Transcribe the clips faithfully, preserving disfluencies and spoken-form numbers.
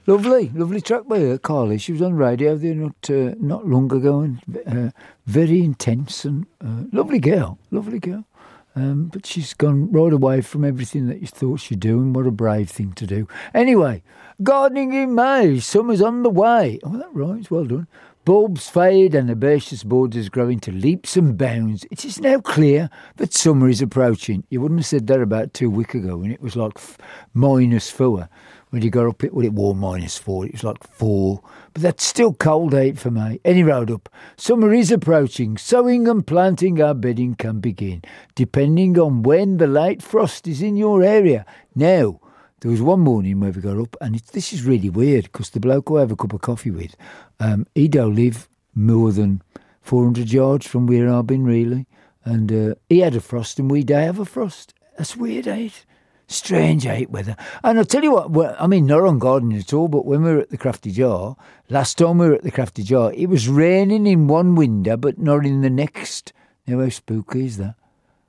Lovely, lovely track by her, Carly. She was on radio there not uh, not long ago, and uh, very intense and uh, lovely girl, lovely girl. Um, but she's gone right away from everything that you thought she'd do, and what a brave thing to do. Anyway, gardening in May, summer's on the way. Oh, that rhymes, well done. Bulbs fade and herbaceous borders grow into leaps and bounds. It is now clear that summer is approaching. You wouldn't have said that about two weeks ago when it was like f- minus four. When you got up, it, well, it wore minus four. It was like four. But that's still cold eight for me. Any road up. Summer is approaching. Sowing and planting our bedding can begin, depending on when the late frost is in your area. Now, there was one morning where we got up, and it, this is really weird, because the bloke I have a cup of coffee with, um, he don't live more than four hundred yards from where I've been, really. And uh, he had a frost, and we don't have a frost. That's weird, eh? Strange, eh, weather. And I'll tell you what, well, I mean, not on gardening at all, but when we were at the Crafty Jar, last time we were at the Crafty Jar, it was raining in one window, but not in the next. Now, how spooky is that?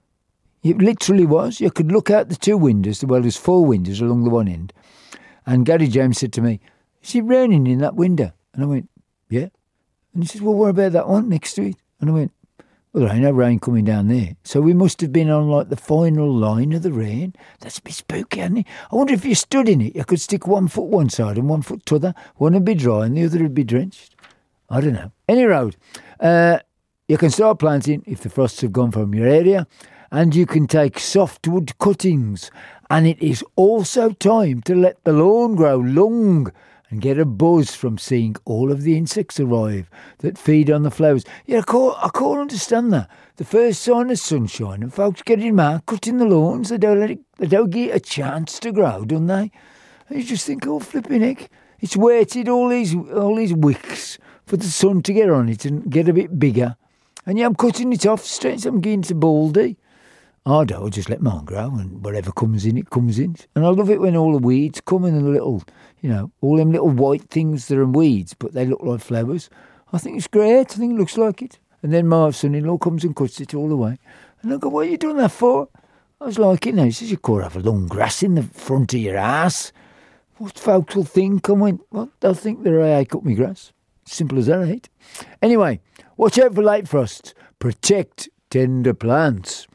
It literally was. You could look out the two windows, well, there's four windows along the one end, and Gary James said to me, is it raining in that window? And I went, yeah. And he said, well, what about that one next to it? And I went, well, there ain't no rain coming down there. So we must have been on, like, the final line of the rain. That's a bit spooky, isn't it? I wonder if you stood in it, you could stick one foot one side and one foot t'other. One would be dry and the other would be drenched. I don't know. Any road. Uh, you can start planting if the frosts have gone from your area, and you can take softwood cuttings. And it is also time to let the lawn grow long and get a buzz from seeing all of the insects arrive that feed on the flowers. Yeah, I can't, I can't understand that. The first sign of sunshine, and folks getting mad, cutting the lawns, they don't let it, they don't get a chance to grow, don't they? And you just think, oh, flipping heck, it's waited all these all these weeks for the sun to get on it and get a bit bigger. And yeah, I'm cutting it off straight, so I'm getting to baldy. I don't, just let mine grow, and whatever comes in, it comes in. And I love it when all the weeds come in, and the little, you know, all them little white things that are weeds, but they look like flowers. I think it's great. I think it looks like it. And then my son-in-law comes and cuts it all away. And I go, what are you doing that for? I was like, you know, he says, you could have a long grass in the front of your ass. What folks will think? I went, well, they'll think that I cut my grass. Simple as that, right? Anyway, watch out for late frosts. Protect tender plants.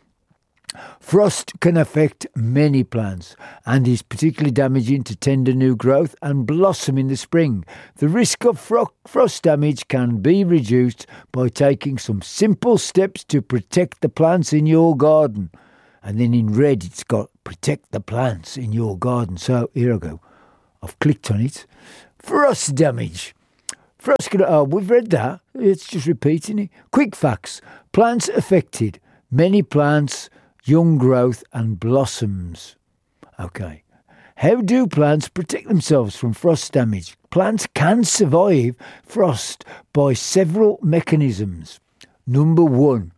Frost can affect many plants and is particularly damaging to tender new growth and blossom in the spring. The risk of fro- frost damage can be reduced by taking some simple steps to protect the plants in your garden. And then in red it's got protect the plants in your garden. So here I go. I've clicked on it. Frost damage. Frost can, oh, we've read that. It's just repeating it. Quick facts. Plants affected. Many plants, young growth and blossoms. Okay. How do plants protect themselves from frost damage? Plants can survive frost by several mechanisms. Number one,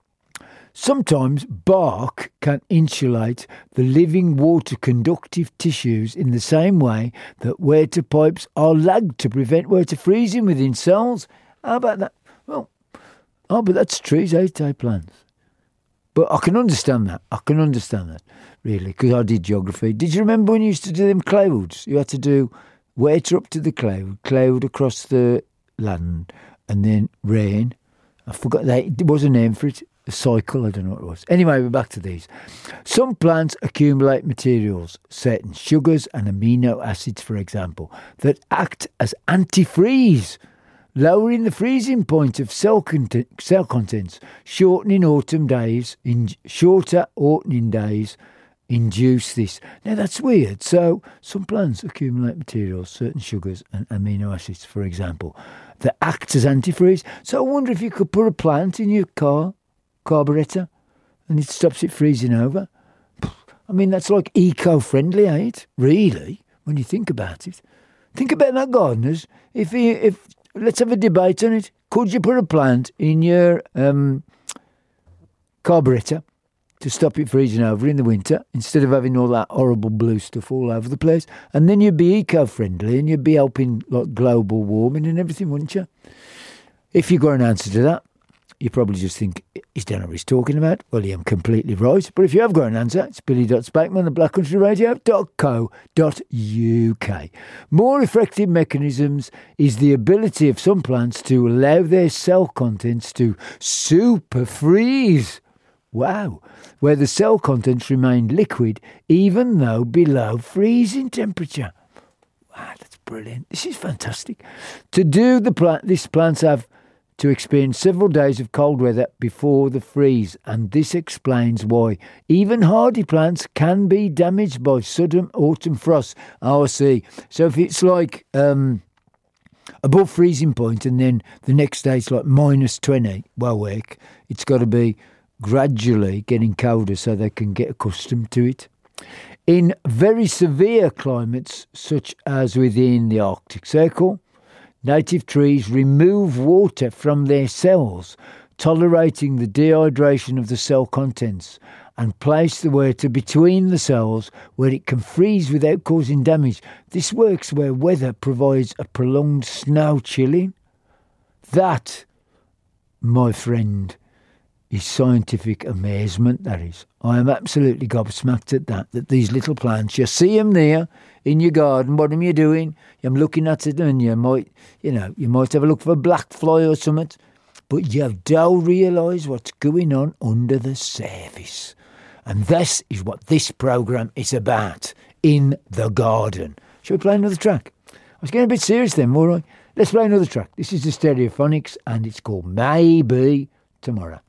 sometimes bark can insulate the living water conductive tissues in the same way that water pipes are lagged to prevent water freezing within cells. How about that? Well, oh, but that's trees, ain't they, plants? But I can understand that. I can understand that, really, because I did geography. Did you remember when you used to do them clouds? You had to do water up to the cloud, cloud across the land, and then rain. I forgot that. There was a name for it. A cycle, I don't know what it was. Anyway, we're back to these. Some plants accumulate materials, certain sugars and amino acids, for example, that act as antifreeze, lowering the freezing point of cell, content, cell contents, shortening autumn days, in shorter autumn days induce this. Now that's weird. So some plants accumulate materials, certain sugars and amino acids, for example, that act as antifreeze. So I wonder if you could put a plant in your car, carburetor, and it stops it freezing over. I mean, that's like eco-friendly, ain't it? Really, when you think about it. Think about that, gardeners. If you, if let's have a debate on it. Could you put a plant in your um, carburetor to stop it freezing over in the winter instead of having all that horrible blue stuff all over the place? And then you'd be eco-friendly and you'd be helping like global warming and everything, wouldn't you? If you got an answer to that. You probably just think, is don't know what he's talking about? Well, yeah, I'm completely right. But if you have got an answer, it's billy.spackman at black country radio dot co dot uk. More effective mechanisms is the ability of some plants to allow their cell contents to super freeze. Wow. Where the cell contents remain liquid even though below freezing temperature. Wow, that's brilliant. This is fantastic. To do the plant, these plants have to experience several days of cold weather before the freeze, and this explains why even hardy plants can be damaged by sudden autumn frost. Oh, I see. So if it's like um, above freezing point and then the next day it's like minus twenty, well, work, it's got to be gradually getting colder so they can get accustomed to it. In very severe climates, such as within the Arctic Circle, native trees remove water from their cells, tolerating the dehydration of the cell contents, and place the water between the cells where it can freeze without causing damage. This works where weather provides a prolonged snow chilling. That, my friend, is scientific amazement, that is. I am absolutely gobsmacked at that, that these little plants, you see them there in your garden, what am you doing? I'm looking at it and you might, you know, you might have a look for a black fly or something, but you don't realise what's going on under the surface. And this is what this programme is about, in the garden. Shall we play another track? I was getting a bit serious then, all right. Let's play another track. This is the Stereophonics and it's called Maybe Tomorrow.